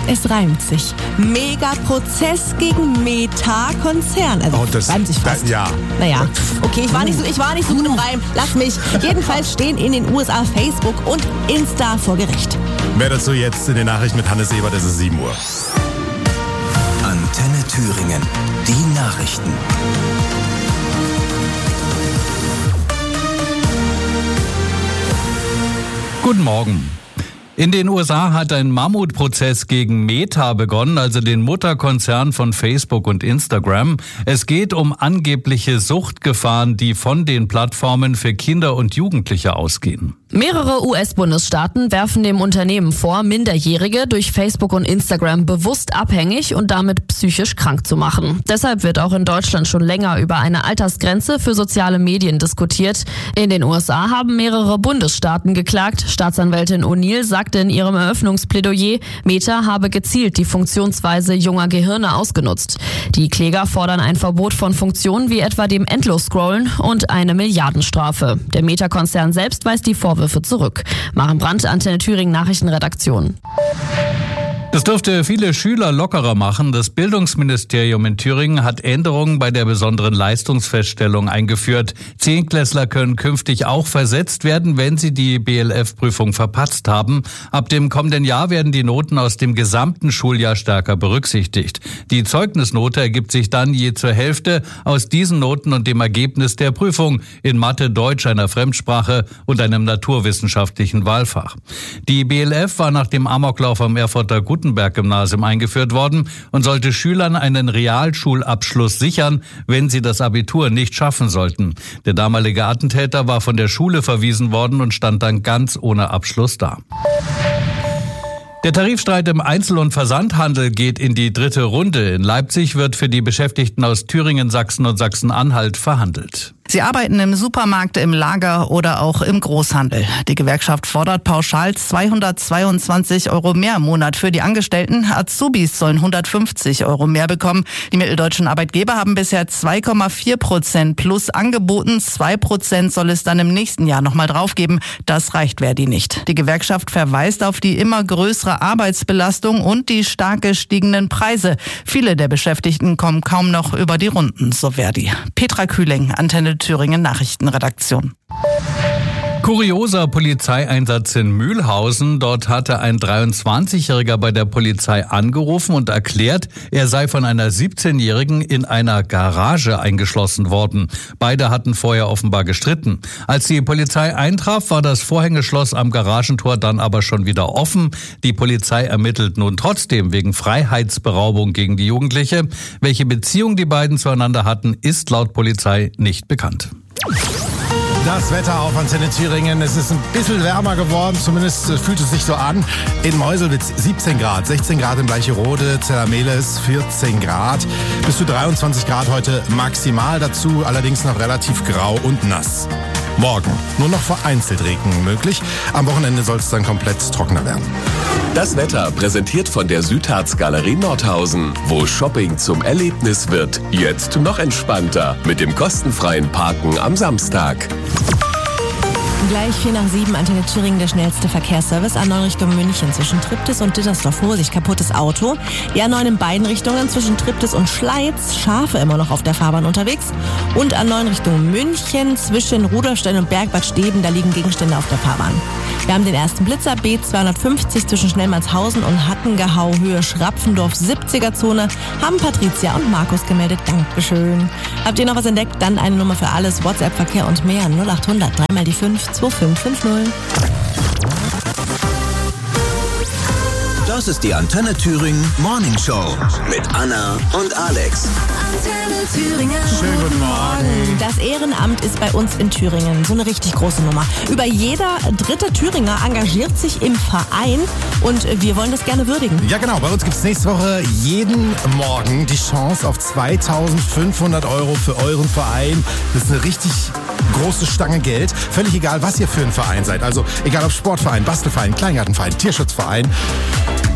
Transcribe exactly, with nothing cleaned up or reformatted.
Es reimt sich. Mega-Prozess gegen Meta-Konzern. Also, Oh, das- reimt sich fast. da- ja. Naja, okay, ich war nicht so, ich war nicht so gut im Reim. Lass mich. Jedenfalls stehen in den U S A Facebook und Insta vor Gericht. Mehr dazu jetzt in den Nachrichten mit Hannes Ebert, es ist sieben Uhr. Antenne Thüringen. Die Nachrichten. Guten Morgen. In den U S A hat ein Mammutprozess gegen Meta begonnen, also den Mutterkonzern von Facebook und Instagram. Es geht um angebliche Suchtgefahren, die von den Plattformen für Kinder und Jugendliche ausgehen. Mehrere U S-Bundesstaaten werfen dem Unternehmen vor, Minderjährige durch Facebook und Instagram bewusst abhängig und damit psychisch krank zu machen. Deshalb wird auch in Deutschland schon länger über eine Altersgrenze für soziale Medien diskutiert. In den U S A haben mehrere Bundesstaaten geklagt. Staatsanwältin O'Neill sagte in ihrem Eröffnungsplädoyer, Meta habe gezielt die Funktionsweise junger Gehirne ausgenutzt. Die Kläger fordern ein Verbot von Funktionen wie etwa dem Endlos-Scrollen und eine Milliardenstrafe. Der Meta-Konzern selbst weist die Vorwürfe zurück. Maren Brandt, Antenne Thüringen Nachrichtenredaktion. Das dürfte viele Schüler lockerer machen. Das Bildungsministerium in Thüringen hat Änderungen bei der besonderen Leistungsfeststellung eingeführt. Zehntklässler können künftig auch versetzt werden, wenn sie die B L F-Prüfung verpatzt haben. Ab dem kommenden Jahr werden die Noten aus dem gesamten Schuljahr stärker berücksichtigt. Die Zeugnisnote ergibt sich dann je zur Hälfte aus diesen Noten und dem Ergebnis der Prüfung in Mathe, Deutsch, einer Fremdsprache und einem naturwissenschaftlichen Wahlfach. Die B L F war nach dem Amoklauf am Erfurter Gutenberg-Gymnasium eingeführt worden und sollte Schülern einen Realschulabschluss sichern, wenn sie das Abitur nicht schaffen sollten. Der damalige Attentäter war von der Schule verwiesen worden und stand dann ganz ohne Abschluss da. Der Tarifstreit im Einzel- und Versandhandel geht in die dritte Runde. In Leipzig wird für die Beschäftigten aus Thüringen, Sachsen und Sachsen-Anhalt verhandelt. Sie arbeiten im Supermarkt, im Lager oder auch im Großhandel. Die Gewerkschaft fordert pauschal zweihundertzweiundzwanzig Euro mehr im Monat für die Angestellten. Azubis sollen hundertfünfzig Euro mehr bekommen. Die mitteldeutschen Arbeitgeber haben bisher zwei Komma vier Prozent plus angeboten. zwei Prozent soll es dann im nächsten Jahr nochmal draufgeben. Das reicht Verdi nicht. Die Gewerkschaft verweist auf die immer größere Arbeitsbelastung und die stark gestiegenen Preise. Viele der Beschäftigten kommen kaum noch über die Runden, so Verdi. Petra Kühling, Antenne Thüringen Nachrichtenredaktion. Kurioser Polizeieinsatz in Mühlhausen. Dort hatte ein dreiundzwanzigjähriger bei der Polizei angerufen und erklärt, er sei von einer siebzehnjährigen in einer Garage eingeschlossen worden. Beide hatten vorher offenbar gestritten. Als die Polizei eintraf, war das Vorhängeschloss am Garagentor dann aber schon wieder offen. Die Polizei ermittelt nun trotzdem wegen Freiheitsberaubung gegen die Jugendliche. Welche Beziehung die beiden zueinander hatten, ist laut Polizei nicht bekannt. Das Wetter auf Antenne Thüringen. Es ist ein bisschen wärmer geworden, zumindest fühlt es sich so an. In Meuselwitz siebzehn Grad, sechzehn Grad in Bleicherode, Zellermeles vierzehn Grad. Bis zu dreiundzwanzig Grad heute maximal, dazu allerdings noch relativ grau und nass. Morgen nur noch vereinzelt Regen möglich. Am Wochenende soll es dann komplett trockener werden. Das Wetter präsentiert von der Südharz Galerie Nordhausen, wo Shopping zum Erlebnis wird. Jetzt noch entspannter mit dem kostenfreien Parken am Samstag. Gleich vier nach sieben, Antenne Thüringen, der schnellste Verkehrsservice. A neun Richtung München zwischen Triptis und Dittersdorf. Vorsicht, kaputtes Auto. Die A neun in beiden Richtungen zwischen Triptis und Schleiz. Schafe immer noch auf der Fahrbahn unterwegs. Und A neun Richtung München zwischen Rudolfstein und Bergbad Steben. Da liegen Gegenstände auf der Fahrbahn. Wir haben den ersten Blitzer, B zweihundertfünfzig zwischen Schnellmannshausen und Hattengehau, Höhe Schrapfendorf, siebziger Zone. Haben Patricia und Markus gemeldet. Dankeschön. Habt ihr noch was entdeckt? Dann eine Nummer für alles. WhatsApp, Verkehr und mehr. null achthundert, dreimal die fünf, zwei fünf fünf null. Das ist die Antenne Thüringen Morning Show mit Anna und Alex. Antenne Thüringen. Schönen guten Morgen. Das Ehrenamt ist bei uns in Thüringen so eine richtig große Nummer. Über jeder dritte Thüringer engagiert sich im Verein und wir wollen das gerne würdigen. Ja genau, bei uns gibt es nächste Woche jeden Morgen die Chance auf zweitausendfünfhundert Euro für euren Verein. Das ist eine richtig große Stange Geld. Völlig egal, was ihr für ein Verein seid. Also egal ob Sportverein, Bastelverein, Kleingartenverein, Tierschutzverein.